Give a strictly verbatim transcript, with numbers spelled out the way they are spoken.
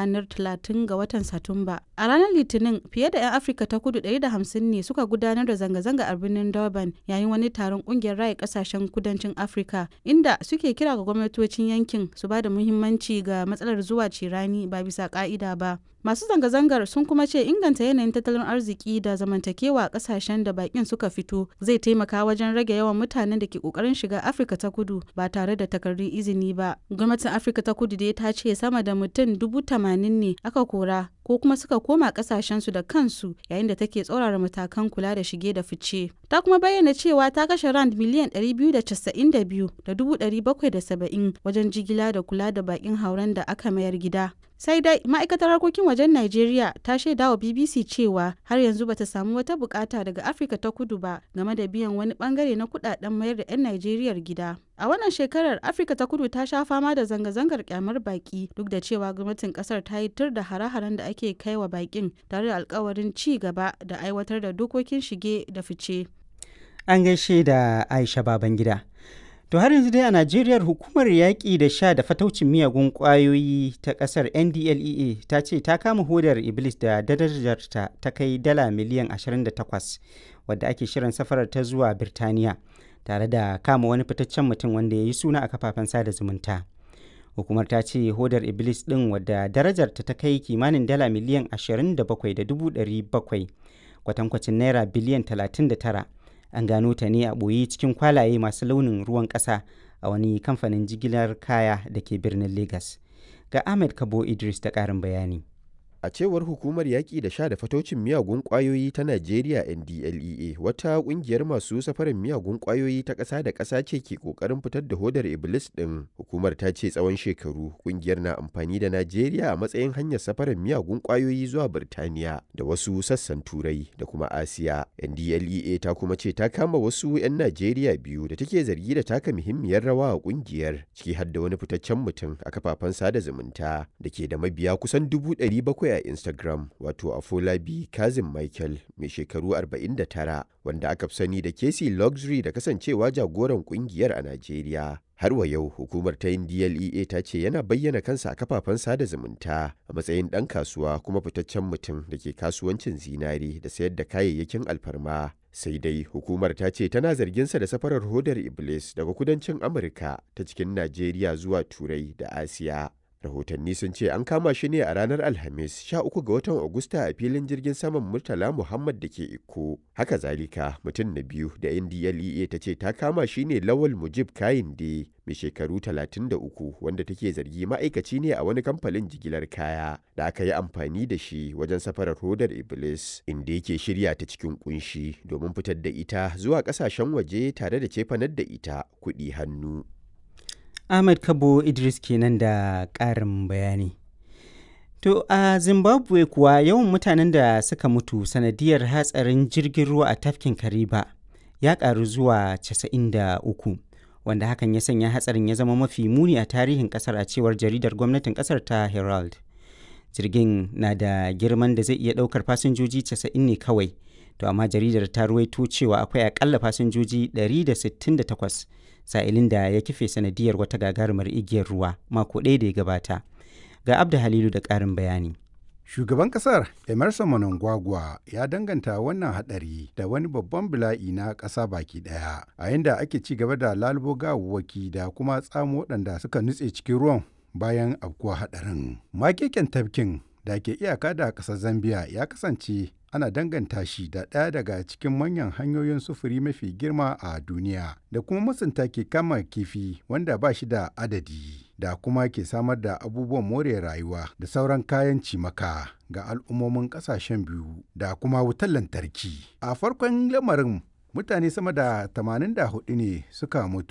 ranar talatin ga watan Satumba. A ranar Litinin, fiye da 'yan Afirka ta Kudu ɗari da hamsin ne suka gudanar da zanga-zanga a birnin Durban yayin wani taron ƙungiyar raya ƙasashen kudancin Afirka, inda suke kira ga gwamnatocin yankin su ba da muhimmanci ga matsalar zuwa cirani ba bisa ƙa'ida ba. Masu zanga-zangar sun kuma ce inganta yanayin tattalin arziki da zamantakewa a ƙasashen da baƙin suka fito zai taimaka wajen rage yawan mutanen da ke ƙoƙarin shiga Afirka ta Kudu ba tare da takardun izini ba. Gwamnatin Afirka ta Kudu dai ta ce sama da mutum dubu tamanin ne aka kora ko kuma suka koma kasashensu da kansu yayin da take tsaurara matakan kula da shige da fice. Ta kuma bayyana cewa ta kashe rand miliyan ɗari biyu da casa'in da biyu da dubu ɗari bakwai da saba'in wajen jigila da kula da bakin hauren da aka mayar gida. Sai dai ma'aikatar harkokin wajen Najeriya ta shaida wa B B C cewa har yanzu bata samu wata bukata daga Afirka ta Kudu ba game da biyan wani bangare na kudaden mayar da 'yan Najeriyar gida. A wannan shekarar Afirka ta Kudu ta sha fama da zanga-zangar kyamar baki duk da cewa gwamnatin kasar ta yi tur da hare-haren da ake kai wa bakin tare da alkawarin ci gaba da aiwatar da dokokin shige da fice. An gaishe da Aisha Babangida. To har yanzu dai a Najeriya hukumar yaƙi da sha da fataucin miyagun ƙwayoyi ta ƙasar N D L E A ta ce ta kama hodar Iblis da darajarta ta kai dala miliyan ashirin da takwas wadda ake shirin safarar ta zuwa Birtaniya tare da kama wani fitaccen mutum wanda ya yi suna a kafafen sada zumunta. Hukumar ta ce hodar Iblis ɗin wadda darajarta ta kai kimanin dala miliyan ashirin da bakwai da dubu ɗari bakwai kwatankwacin naira biliyan talatin da tara. An gano ta ne a ɓoye cikin kwalaye masu launin ruwan ƙasa a wani kamfanin jigilar kaya da ke birnin Legas. Ga Ahmed Kabo Idris da ƙarin bayani. A cewar hukumar yaƙi da sha da fataucin miyagun ƙwayoyi ta Najeriya N D L E A, wata ƙungiyar masu safarin miyagun ƙwayoyi ta ƙasa da ƙasa ce ke ƙoƙarin fitar da hodar Iblis ɗin. Hukumar ta ce tsawon shekaru ƙungiyar na amfani da Najeriya a matsayin hanyar safarin miyagun ƙwayoyi zuwa Birtaniya da wasu sassan Turai da kuma Asiya. N D L E A ta kuma ce ta kama wasu 'yan Najeriya biyu da take zargi da taka muhimmiyar rawa a ƙungiyar, ciki har da wani fitaccen mutum a kafafen sada zumunta da ke da mabiya kusan dubu ɗari bakwai a Instagram, wato Afolabi Kazim Michael mai shekaru arba'in da tara, wanda aka fi sani da Casey Luxury da kasancewa jagoran kungiyar a Najeriya. Har wa yau hukumar ta N D L E A ta ce yana bayyana kansa a kafafen sada zumunta a matsayin ɗan kasuwa kuma fitaccen mutum da ke kasuwancin zinari da sayar da kayayyakin alfarma. Sai dai hukumar ta ce tana zarginsa da safarar hodar Iblis daga kudancin Amurka ta cikin Najeriya zuwa Turai da Asiya. Rahotanni sun ce an kama shi ne a ranar Alhamis sha uku ga watan Agusta a filin jirgin saman Murtala Muhammad da ke Ikko. Haka zalika mutum na biyu da N D L E A ta ce ta kama shi ne Lawal Mujib Kayinde mai shekaru talatin da uku wanda take zargi ma'aikaci ne a wani kamfanin jigilar kaya da aka yi amfani da shi wajen safarar hodar Iblis, inda yake shirya ta cikin kunshi domin fitar da ita zuwa kasashen waje tare da cefanar da ita kuɗi hannu. Ahmed Kabo Idris kenan da ƙarin bayani. To a Zimbabwe kuwa yawan mutanen da suka mutu sanadiyar hatsarin jirgin ruwa a tafkin Kariba ya ƙaru zuwa casa'in da uku, wanda hakan ya sanya hatsarin ya zama mafi muni a tarihin ƙasar a cewar jaridar gwamnatin ƙasar ta Herald. Jirgin na da girman da zai iya ɗaukar fasinjoji casa'in ne kawai, to amma jaridar ta ruwaito cewa akwai akalla fasinjoji ɗari da sittin da takwas sa'ilin da ya kife sanadiyar wata gagarumar igiyar ruwa mako ɗaya da ya gabata. Ga Abda Halilu da ƙarin bayani. Shugaban ƙasar Emerson Mnangagwa ya danganta wannan haɗari da wani babban bala'i na ƙasa baki ɗaya, a yanda ake ci gaba da lalubo gawawwaki da kuma tsamo waɗanda suka nutse cikin ruwan bayan afkuwa haɗarin. Makeken tafkin da ke iyaka da ƙasar Zambia ya kasance ana danganta shi da ɗaya daga cikin manyan hanyoyin sufuri mafi girma a duniya da kuma masunta ke kama kifi wanda ba shi da adadi da kuma ke samar da abubuwan more rayuwa da sauran kayan cimaka ga al'ummomin ƙasashen biyu da kuma wutar lantarki. A farkon lamarin mutane sama da tamanin da hudu ne suka mutu